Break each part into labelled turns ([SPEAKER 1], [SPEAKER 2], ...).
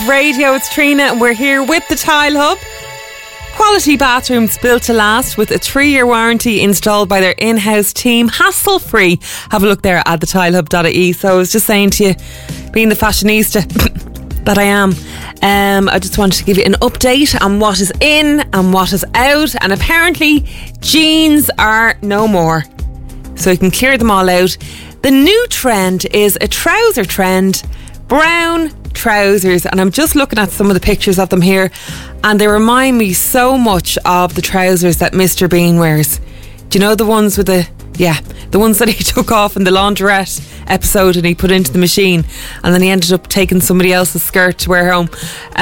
[SPEAKER 1] Radio. It's Trina and we're here with the Tile Hub. Quality bathrooms built to last with a 3-year warranty installed by their in-house team. Hassle-free. Have a look there at thetilehub.ie. So I was just saying to you, being the fashionista that I am, I just wanted to give you an update on what is in and what is out. And apparently jeans are no more. So you can clear them all out. The new trend is a trouser trend. Brown trousers, and I'm just looking at some of the pictures of them here, and they remind me so much of the trousers that Mr. Bean wears. Do you know the ones with the ones that he took off in the laundrette episode and he put into the machine, and then he ended up taking somebody else's skirt to wear home?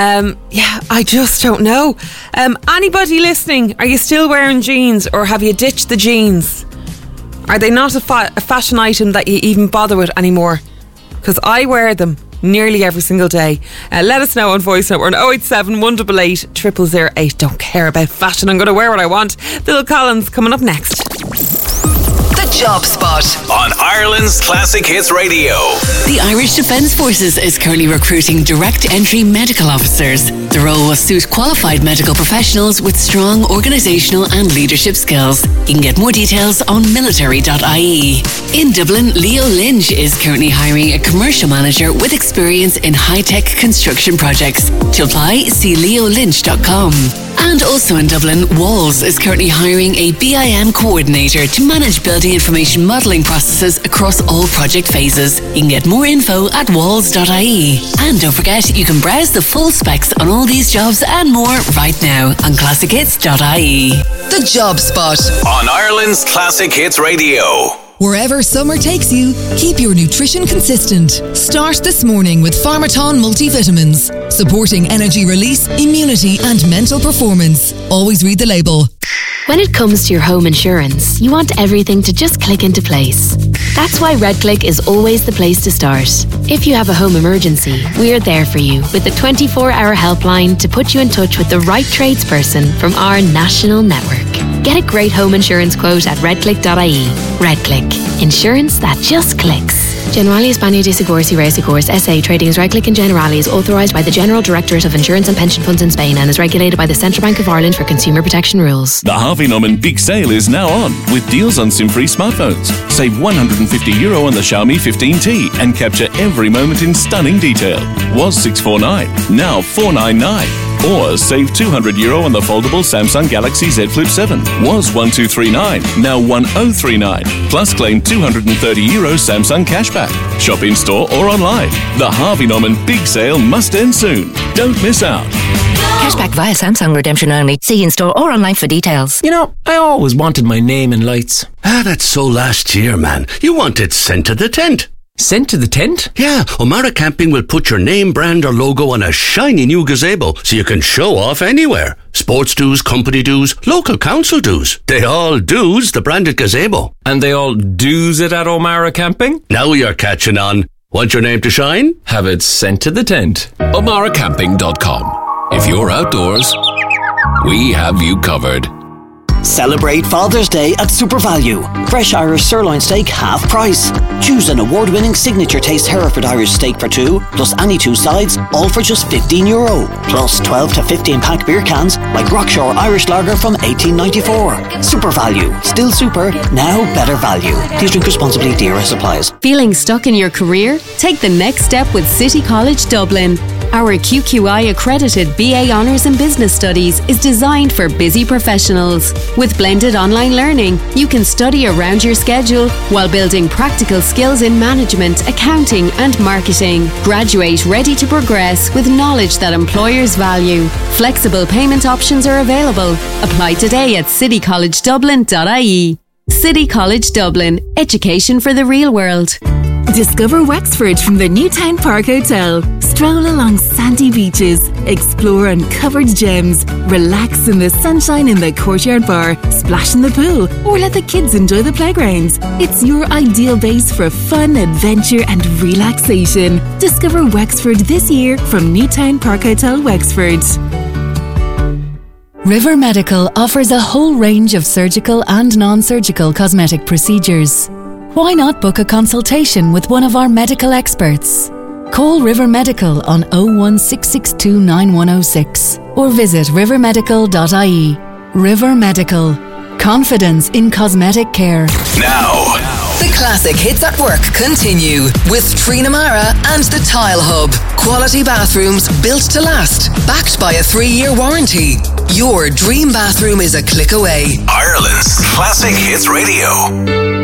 [SPEAKER 1] I just don't know. Anybody listening, are you still wearing jeans, or have you ditched the jeans? Are they not a fashion item that you even bother with anymore? Because I wear them nearly every single day. Let us know on voice note. We're on 087 188 0008. Don't care about fashion. I'm going to wear what I want. Phil Collins coming up next.
[SPEAKER 2] The Job Spot
[SPEAKER 3] on Ireland's Classic Hits Radio.
[SPEAKER 2] The Irish Defence Forces is currently recruiting direct entry medical officers. The role will suit qualified medical professionals with strong organisational and leadership skills. You can get more details on military.ie. In Dublin, Leo Lynch is currently hiring a commercial manager with experience in high-tech construction projects. To apply, see leolynch.com. And also in Dublin, Walls is currently hiring a BIM coordinator to manage building information modelling processes across all project phases. You can get more info at walls.ie. And don't forget, you can browse the full specs on all these jobs and more right now on classichits.ie. The Job Spot
[SPEAKER 3] on Ireland's Classic Hits Radio.
[SPEAKER 4] Wherever summer takes you, keep your nutrition consistent. Start this morning with Pharmaton multivitamins, supporting energy release, immunity and mental performance. Always read the label.
[SPEAKER 5] When it comes to your home insurance, you want everything to just click into place. That's why RedClick is always the place to start. If you have a home emergency, we're there for you with a 24-hour helpline to put you in touch with the right tradesperson from our national network. Get a great home insurance quote at redclick.ie. RedClick. Insurance that just clicks. Generali España de Seguros y Reasegurs SA, trading as RedClick and Generali, is authorised by the General Directorate of Insurance and Pension Funds in Spain and is regulated by the Central Bank of Ireland for consumer protection rules.
[SPEAKER 6] The Harvey Norman Big Sale is now on with deals on SIM-free smartphones. Save €150 on the Xiaomi 15T and capture every moment in stunning detail. Was $649, now $499. Or save €200 on the foldable Samsung Galaxy Z Flip 7. Was $1239, now $1039. Plus claim €230 Samsung cashback. Shop in store or online. The Harvey Norman Big Sale must end soon. Don't miss out.
[SPEAKER 7] Cashback via Samsung redemption only. See in store or online for details.
[SPEAKER 8] You know, I always wanted my name in lights.
[SPEAKER 9] That's so last year, man. You wanted sent to the tent.
[SPEAKER 8] Sent to the tent?
[SPEAKER 9] Yeah, O'Mara Camping will put your name, brand or logo on a shiny new gazebo so you can show off anywhere. Sports dues, company dues, local council dues. They all dues the branded gazebo.
[SPEAKER 8] And they all dues it at O'Mara Camping?
[SPEAKER 9] Now you're catching on. Want your name to shine?
[SPEAKER 8] Have it sent to the tent.
[SPEAKER 3] O'MaraCamping.com. If you're outdoors, we have you covered.
[SPEAKER 10] Celebrate Father's Day at SuperValu. Fresh Irish sirloin steak half price. Choose an award-winning signature taste Hereford Irish steak for two, plus any two sides, all for just €15. Plus 12 to 15 pack beer cans like Rockshore Irish Lager from 1894. SuperValu. Still super, now better value. Please drink responsibly. DRS supplies.
[SPEAKER 11] Feeling stuck in your career? Take the next step with City College Dublin. Our QQI accredited BA Honours in Business Studies is designed for busy professionals. With blended online learning, you can study around your schedule while building practical skills in management, accounting and marketing. Graduate ready to progress with knowledge that employers value. Flexible payment options are available. Apply today at citycollegedublin.ie. City College Dublin. Education for the real world.
[SPEAKER 12] Discover Wexford from the Newtown Park Hotel. Stroll along sandy beaches, explore uncovered gems, relax in the sunshine in the courtyard bar, splash in the pool, or let the kids enjoy the playgrounds. It's your ideal base for fun, adventure and relaxation. Discover Wexford this year from Newtown Park Hotel, Wexford.
[SPEAKER 13] River Medical offers a whole range of surgical and non-surgical cosmetic procedures. Why not book a consultation with one of our medical experts? Call River Medical on 01662 9106 or visit rivermedical.ie. River Medical. Confidence in cosmetic care.
[SPEAKER 3] Now,
[SPEAKER 4] The classic hits at work continue with Trina Mara and the Tile Hub. Quality bathrooms built to last, backed by a 3-year warranty. Your dream bathroom is a click away.
[SPEAKER 3] Ireland's Classic Hits Radio.